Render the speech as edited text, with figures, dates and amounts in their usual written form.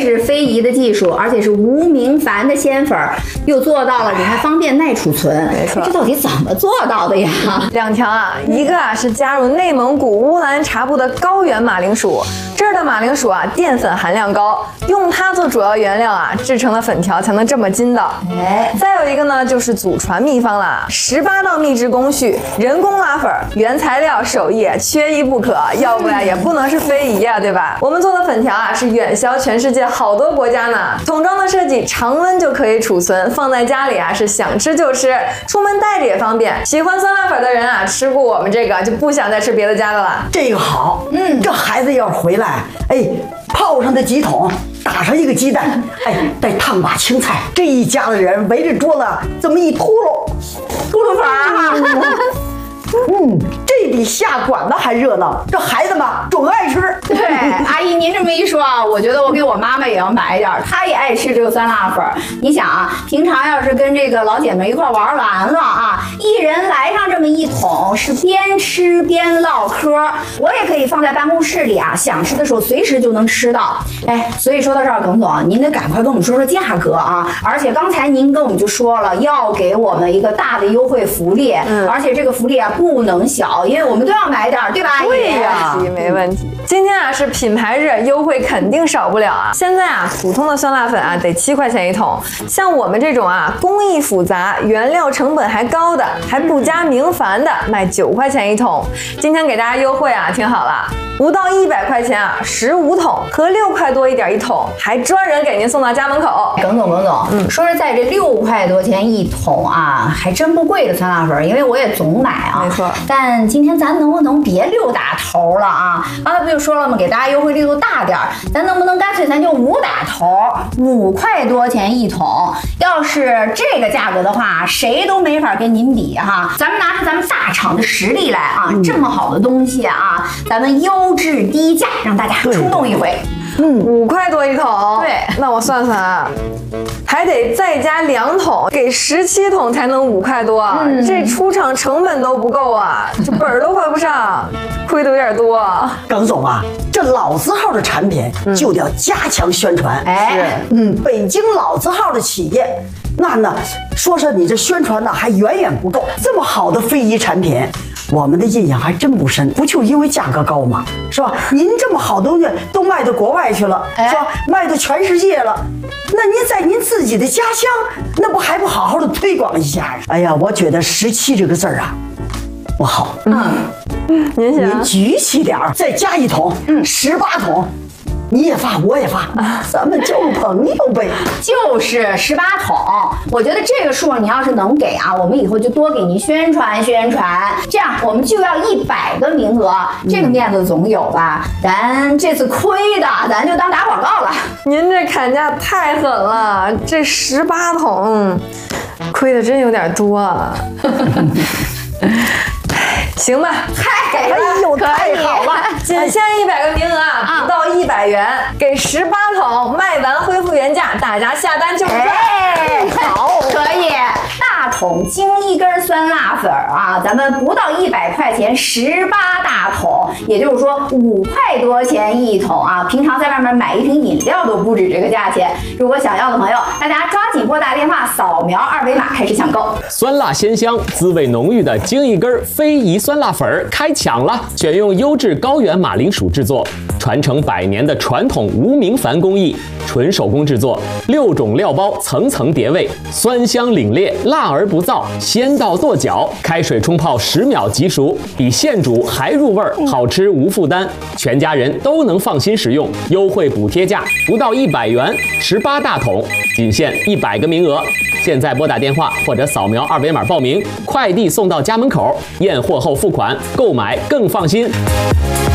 是非遗的技术，而且是无名矾的鲜粉，又做到了你看方便耐储存。 没错， 这到底怎么做到的呀 ？2条啊，一个啊是加入内蒙古乌兰察布的高原马铃薯。这儿的马铃薯啊，淀粉含量高，用它做主要原料啊，制成的粉条才能这么筋道。再有一个呢，就是祖传秘方啦，18道秘制工序，人工拉粉，原材料手艺缺一不可，要不然也不能是非遗啊，对吧？我们做的粉条啊，是远销全世界好多国家呢。桶装的设计，常温就可以储存，放在家里啊是想吃就吃，出门带着也方便。喜欢酸辣粉的人啊，吃过我们这个就不想再吃别的家的了。 这个好，这孩子要是回来，哎，泡上的几桶，打上一个鸡蛋，哎，再烫把青菜，这一家子人围着桌子这么一秃噜法哈。这比下馆子还热闹，这孩子们准爱吃。 对，阿姨您这么一说啊，我觉得我给我妈妈也要买一点，她也爱吃这个酸辣粉。你想啊，平常要是跟这个老姐妹一块玩完了啊，一人来上这么一桶，是边吃边唠嗑，我也可以放在办公室里啊，想吃的时候随时就能吃到。哎，所以说到这儿，耿总，您得赶快跟我们说说价格啊！而且刚才您跟我们就说了，要给我们一个大的优惠福利，而且这个福利啊不能小，因为我们都要买点，对吧？ 对呀，没问题。今天啊是品牌日，优惠肯定少不了啊！现在啊，普通的酸辣粉啊得7块钱一桶，像我们这种啊工艺复杂、原料成本还高的，还不加明矾的，卖9块钱一桶。今天给大家优惠啊，听好了，不到100块钱啊，15桶和6块多一点一桶，还专人给您送到家门口。 耿总，说是在这6块多钱一桶啊，还真不贵的酸辣粉，因为我也总买啊。 没错。 但今天咱能不能别6打头了啊？刚才不就说了吗？给大家优惠力度大点，咱能不能干脆咱就5打头，5块多钱一桶？要是这个价格的话，谁都没法跟您比哈。咱们拿出咱们大厂的实力来啊，这么好的东西啊，咱们优质低价，让大家冲动一回。 5块多一桶， 对， 那我算算啊，还得再加2桶，给17桶才能5块多，这出厂成本都不够啊，这本儿都还不上，亏的有点多。 耿总啊，这老字号的产品就得加强宣传。北京老字号的企业，那呢，说是你这宣传呢还远远不够，这么好的非遗产品，我们的印象还真不深，不就因为价格高吗？是吧？您这么好东西都卖到国外去了，是吧？卖到全世界了，那您在您自己的家乡，那不还不好好的推广一下？哎呀，我觉得17这个字儿啊，不好。 您想， 您举起点儿，再加1桶，18桶。你也发，我也发，咱们交个朋友呗。 就是18桶，我觉得这个数你要是能给啊，我们以后就多给您宣传宣传，这样我们就要100个名额，这个面子总有吧？咱这次亏的，咱就当打广告了。 您这砍价太狠了，这18桶，亏的真有点多啊。行吧， 太给了， 太好了， 仅限100个名额啊，不到100元，给18桶，卖完恢复原价，大家下单就是赚。 好，可以。大桶精1根酸辣粉啊，咱们不到100块钱，18大桶，也就是说5块多钱一桶啊。平常在外面买一瓶饮料都不止这个价钱。如果想要的朋友，大家抓紧拨打电话，扫描2维码开始抢购。 酸辣鲜香、滋味浓郁的精1根非遗酸辣粉开抢了！选用优质高原马铃薯制作，传承100年的传统无名矾工艺，纯手工制作，6种料包层层叠味，酸香凛冽，辣而不燥，鲜到跺脚。开水冲泡10秒即熟，比现煮还入味儿，好吃无负担，全家人都能放心食用。优惠补贴价不到100元，18大桶，仅限100个名额。现在拨打电话或者扫描2维码报名，快递送到家门口，验货后付款，购买更放心。